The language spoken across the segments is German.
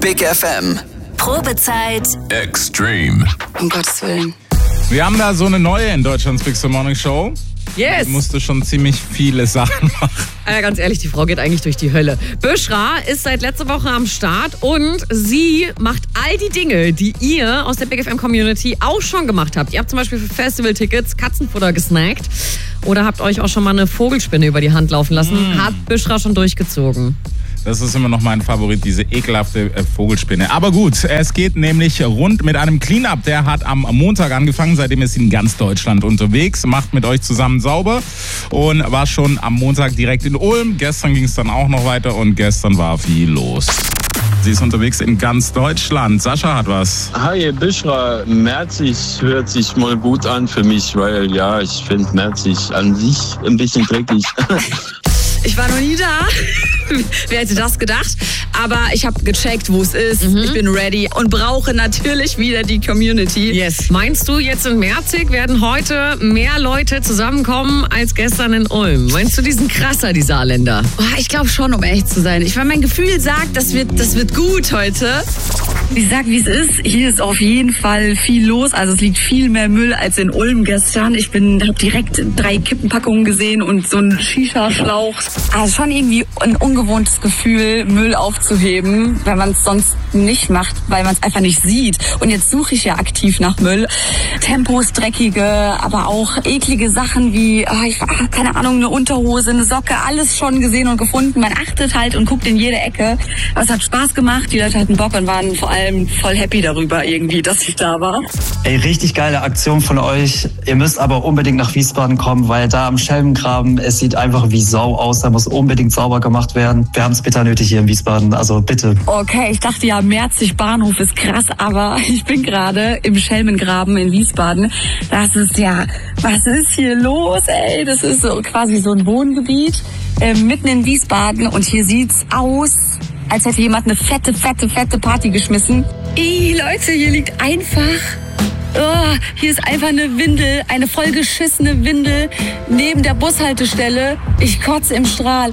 Big FM. Probezeit Extreme. Um Gottes Willen. Wir haben da so eine neue in Deutschlands Big Morning Show. Yes. Die musste schon ziemlich viele Sachen machen. Ja, ganz ehrlich, die Frau geht eigentlich durch die Hölle. Bushra ist seit letzter Woche am Start und sie macht all die Dinge, die ihr aus der Big FM Community auch schon gemacht habt. Ihr habt zum Beispiel für Festivaltickets Katzenfutter gesnackt oder habt euch auch schon mal eine Vogelspinne über die Hand laufen lassen. Hat Bushra schon durchgezogen. Das ist immer noch mein Favorit, diese ekelhafte Vogelspinne. Aber gut, es geht nämlich rund mit einem Cleanup. Der hat am Montag angefangen, seitdem ist sie in ganz Deutschland unterwegs, macht mit euch zusammen sauber und war schon am Montag direkt in Ulm. Gestern ging es dann auch noch weiter und gestern war viel los. Sie ist unterwegs in ganz Deutschland. Sascha hat was. Hi, Bushra. Merzig hört sich mal gut an für mich, weil ja, ich finde Merzig an sich ein bisschen dreckig. Ich war noch nie da. Wer hätte das gedacht? Aber ich habe gecheckt, wo es ist. Ich bin ready und brauche natürlich wieder die Community. Yes. Meinst du, jetzt in Merzig werden heute mehr Leute zusammenkommen als gestern in Ulm? Meinst du, die sind krasser, die Saarländer? Ich glaube schon, um ehrlich zu sein. Mein Gefühl sagt, das wird gut heute. Ich sag, wie es ist. Hier ist auf jeden Fall viel los. Also es liegt viel mehr Müll als in Ulm gestern. Ich habe direkt 3 Kippenpackungen gesehen und so einen Shisha-Schlauch. Also schon irgendwie ein ungewohntes Gefühl, Müll aufzuheben, wenn man es sonst nicht macht, weil man es einfach nicht sieht. Und jetzt suche ich ja aktiv nach Müll. Tempos, dreckige, aber auch eklige Sachen wie, keine Ahnung, eine Unterhose, eine Socke, alles schon gesehen und gefunden. Man achtet halt und guckt in jede Ecke. Aber es hat Spaß gemacht, die Leute hatten Bock und waren vor allem voll happy darüber irgendwie, dass ich da war. Ey, richtig geile Aktion von euch. Ihr müsst aber unbedingt nach Wiesbaden kommen, weil da am Schelmengraben, es sieht einfach wie Sau aus. Da muss unbedingt sauber gemacht werden. Wir haben es bitter nötig hier in Wiesbaden, also bitte. Okay, ich dachte ja, Merzig Bahnhof ist krass, aber ich bin gerade im Schelmengraben in Wiesbaden. Das ist ja, was ist hier los, ey? Das ist so quasi so ein Wohngebiet mitten in Wiesbaden und hier sieht's aus, als hätte jemand eine fette Party geschmissen. Leute, hier liegt einfach... hier ist einfach eine Windel, eine vollgeschissene Windel neben der Bushaltestelle. Ich kotze im Strahl.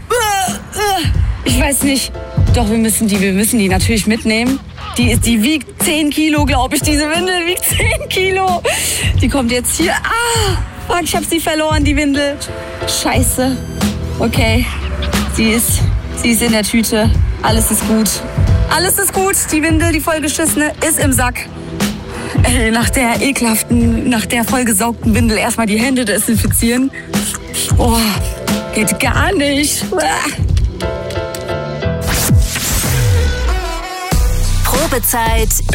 Ich weiß nicht. Doch, wir müssen die natürlich mitnehmen. Die wiegt 10 Kilo, glaube ich. Diese Windel wiegt 10 Kilo. Die kommt jetzt hier. Fuck, ich habe sie verloren, die Windel. Scheiße. Okay, sie ist in der Tüte. Alles ist gut. Alles ist gut. Die Windel, die vollgeschissene, ist im Sack. Nach der vollgesaugten Windel erstmal die Hände desinfizieren. Geht gar nicht. Probezeit